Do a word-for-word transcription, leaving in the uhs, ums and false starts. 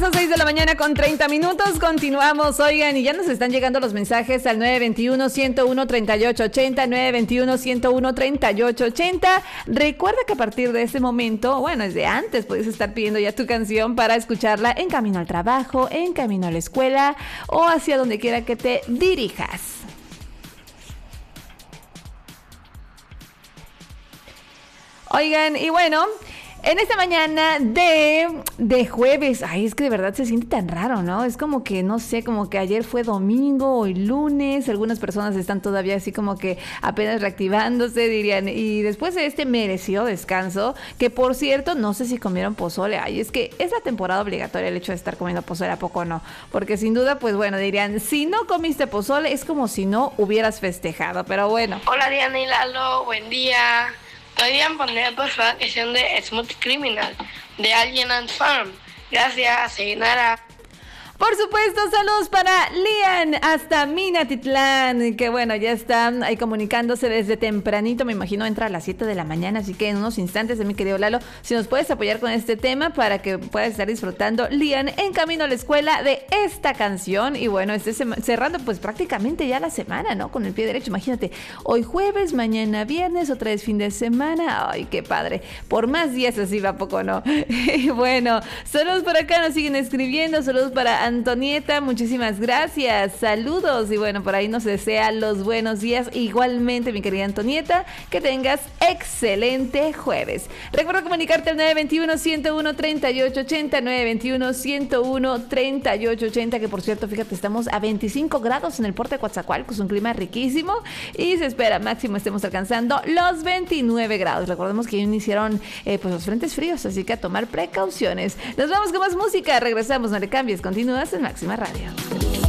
Son seis de la mañana con treinta minutos, continuamos, oigan, y ya nos están llegando los mensajes al nueve dos uno, uno uno, tres ocho ocho cero, nueve dos uno, uno uno, tres ocho ocho cero. Recuerda que a partir de este momento, bueno, desde antes puedes estar pidiendo ya tu canción para escucharla en camino al trabajo, en camino a la escuela o hacia donde quiera que te dirijas. Oigan, y bueno, en esta mañana de, de jueves, ay, es que de verdad se siente tan raro, ¿no? Es como que, no sé, como que ayer fue domingo, hoy lunes, algunas personas están todavía así como que apenas reactivándose, dirían, y después de este merecido descanso, que por cierto, no sé si comieron pozole, ay, es que es la temporada obligatoria el hecho de estar comiendo pozole, ¿a poco no? Porque sin duda, pues bueno, dirían, si no comiste pozole, es como si no hubieras festejado, pero bueno. Hola Diana y Lalo, buen día. Podrían poner por favor la canción de Smooth Criminal de Alien and Farm. Gracias, Sayonara. Por supuesto, saludos para Lian hasta Minatitlán, que bueno, ya están ahí comunicándose desde tempranito, me imagino entra a las siete de la mañana, así que en unos instantes, mi querido Lalo, si nos puedes apoyar con este tema para que puedas estar disfrutando, Lian, en camino a la escuela de esta canción, y bueno, esté cerrando pues prácticamente ya la semana, ¿no? Con el pie derecho, imagínate, hoy jueves, mañana viernes, otra vez fin de semana, ay, qué padre, por más días así va, poco no. Y bueno, saludos por acá, nos siguen escribiendo, saludos para Antonieta, muchísimas gracias, saludos, y bueno, por ahí nos desea los buenos días, igualmente mi querida Antonieta, que tengas excelente jueves. Recuerda comunicarte al nueve dos uno, uno uno, tres ocho ocho cero, nueve dos uno, uno uno, tres ocho ocho cero, que por cierto, fíjate, estamos a veinticinco grados en el puerto de Coatzacoalcos, un clima riquísimo, y se espera máximo estemos alcanzando los veintinueve grados. Recordemos que ya iniciaron eh, pues los frentes fríos, así que a tomar precauciones. Nos vamos con más música, regresamos, no le cambies, continúa en Máxima Radio.